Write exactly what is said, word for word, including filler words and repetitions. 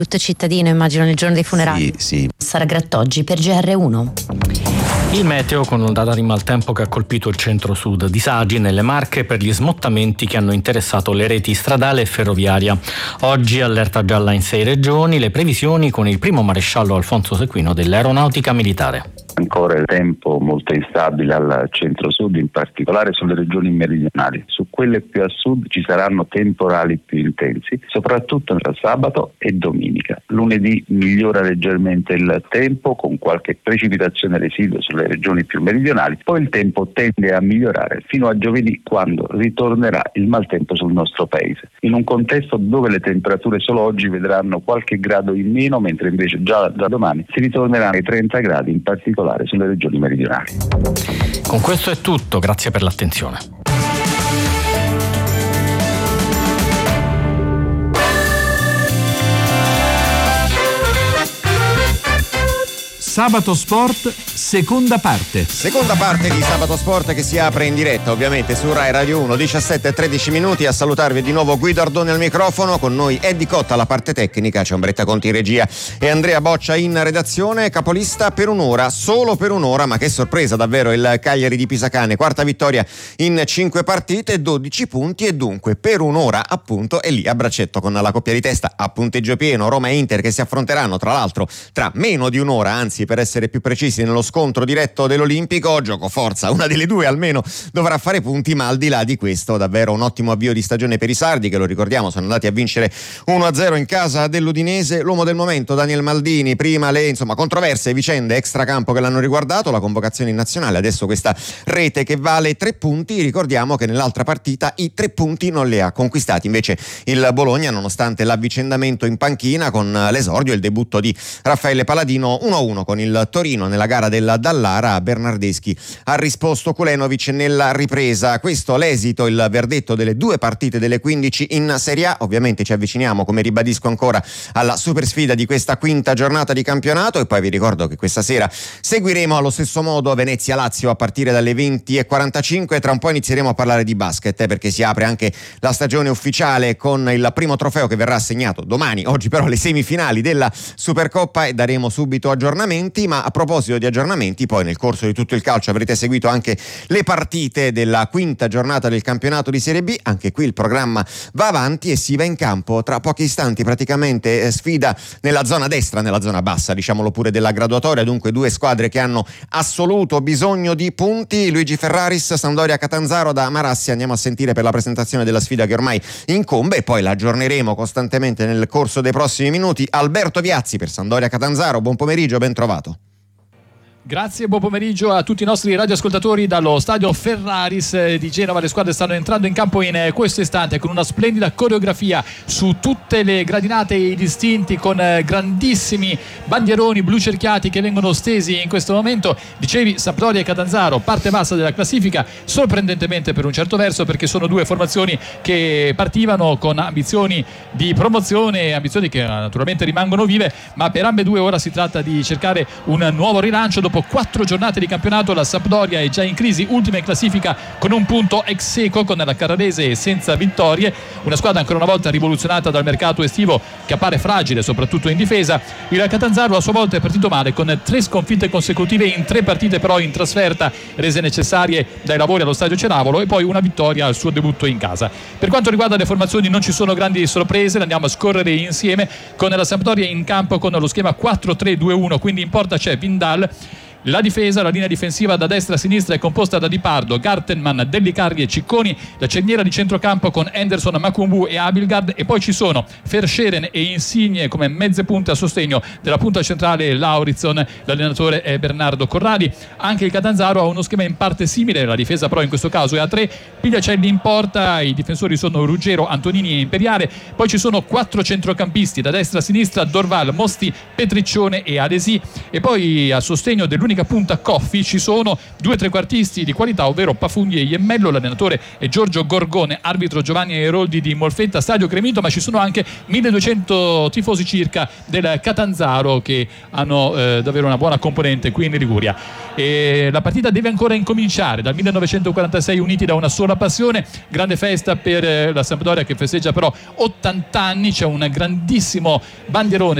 Tutto cittadino, immagino, nel giorno dei funerali. Sì, sì. Sara Grattoggi per G R uno. Il meteo con ondata di maltempo che ha colpito il centro-sud, disagi nelle Marche per gli smottamenti che hanno interessato le reti stradale e ferroviaria. Oggi allerta gialla in sei regioni, le previsioni con il primo maresciallo Alfonso Sequino dell'Aeronautica Militare. Ancora il tempo molto instabile al centro-sud, in particolare sulle regioni meridionali. Su quelle più a sud ci saranno temporali più intensi, soprattutto tra sabato e domenica. Lunedì migliora leggermente il tempo con qualche precipitazione residua sulle regioni più meridionali, poi il tempo tende a migliorare fino a giovedì, quando ritornerà il maltempo sul nostro paese, in un contesto dove le temperature solo oggi vedranno qualche grado in meno, mentre invece già da domani si ritornerà ai trenta gradi, in particolare sulle regioni meridionali. Con questo è tutto, grazie per l'attenzione. Sabato Sport, seconda parte. Seconda parte di Sabato Sport che si apre in diretta ovviamente su Rai Radio uno, diciassette e tredici minuti. A salutarvi di nuovo Guido Ardoni al microfono, con noi Eddie Cotta alla parte tecnica, c'è Ombretta Conti in regia e Andrea Boccia in redazione. Capolista per un'ora, solo per un'ora, ma che sorpresa davvero il Cagliari di Pisacane, quarta vittoria in cinque partite, dodici punti, e dunque per un'ora appunto è lì a braccetto con la coppia di testa a punteggio pieno Roma e Inter, che si affronteranno tra l'altro tra meno di un'ora, anzi per essere più precisi nello scontro diretto dell'Olimpico. Gioco forza, una delle due almeno dovrà fare punti, ma al di là di questo davvero un ottimo avvio di stagione per i sardi, che lo ricordiamo sono andati a vincere uno a zero in casa dell'Udinese. L'uomo del momento Daniel Maldini, prima le insomma controverse vicende extracampo che l'hanno riguardato, la convocazione in nazionale, adesso questa rete che vale tre punti. Ricordiamo che nell'altra partita i tre punti non li ha conquistati invece il Bologna, nonostante l'avvicendamento in panchina con l'esordio e il debutto di Raffaele Paladino uno a uno con il Torino nella gara della Dallara. Bernardeschi ha risposto Kulenovic nella ripresa. Questo l'esito, il verdetto delle due partite delle quindici in Serie A. Ovviamente ci avviciniamo, come ribadisco ancora, alla super sfida di questa quinta giornata di campionato, e poi vi ricordo che questa sera seguiremo allo stesso modo Venezia-Lazio a partire dalle venti e quarantacinque. Tra un po' inizieremo a parlare di basket, eh, perché si apre anche la stagione ufficiale con il primo trofeo che verrà assegnato domani. Oggi però le semifinali della Supercoppa e daremo subito aggiornamenti. Ma a proposito di aggiornamenti, poi nel corso di tutto il calcio avrete seguito anche le partite della quinta giornata del campionato di Serie B. Anche qui il programma va avanti e si va in campo tra pochi istanti, praticamente eh, sfida nella zona destra, nella zona bassa, diciamolo pure, della graduatoria. Dunque due squadre che hanno assoluto bisogno di punti. Luigi Ferraris, Sampdoria Catanzaro da Marassi. Andiamo a sentire per la presentazione della sfida che ormai incombe, e poi la aggiorneremo costantemente nel corso dei prossimi minuti. Alberto Viazzi per Sampdoria Catanzaro, buon pomeriggio, ben trovato. Grazie, buon pomeriggio a tutti i nostri radioascoltatori dallo stadio Ferraris di Genova. Le squadre stanno entrando in campo in questo istante con una splendida coreografia su tutte le gradinate e i distinti, con grandissimi bandieroni blu cerchiati che vengono stesi in questo momento. Dicevi, Sampdoria e Catanzaro, parte bassa della classifica, sorprendentemente per un certo verso, perché sono due formazioni che partivano con ambizioni di promozione, ambizioni che naturalmente rimangono vive, ma per ambedue ora si tratta di cercare un nuovo rilancio. Dopo quattro giornate di campionato la Sampdoria è già in crisi, ultima in classifica con un punto ex aequo con la Carrarese senza vittorie, una squadra ancora una volta rivoluzionata dal mercato estivo che appare fragile soprattutto in difesa. Il Catanzaro a sua volta è partito male con tre sconfitte consecutive in tre partite però in trasferta, rese necessarie dai lavori allo stadio Ceravolo, e poi una vittoria al suo debutto in casa. Per quanto riguarda le formazioni non ci sono grandi sorprese, le andiamo a scorrere insieme, con la Sampdoria in campo con lo schema quattro tre due uno, quindi in porta c'è Vindal. La difesa, la linea difensiva da destra a sinistra è composta da Di Pardo, Gartenman, Dellicarri e Cicconi, la cerniera di centrocampo con Henderson, Makumbu e Abilgard, e poi ci sono Verscheren e Insigne come mezze punte a sostegno della punta centrale Lauritson. L'allenatore è Bernardo Corradi. Anche il Catanzaro ha uno schema in parte simile, la difesa però in questo caso è a tre, Pigliacelli in porta, i difensori sono Ruggero, Antonini e Imperiale, poi ci sono quattro centrocampisti da destra a sinistra, Dorval, Mosti, Petriccione e Adesi, e poi a sostegno dell'unico nell'unica punta Coffi ci sono due trequartisti di qualità, ovvero Pafundi e Iemmello. L'allenatore è Giorgio Gorgone, arbitro Giovanni Airoldi di Molfetta, stadio Cremito, ma ci sono anche milleduecento tifosi circa del Catanzaro che hanno eh, davvero una buona componente qui in Liguria. E la partita deve ancora incominciare. Dal millenovecentoquarantasei uniti da una sola passione, grande festa per la Sampdoria che festeggia però ottanta anni. C'è un grandissimo bandierone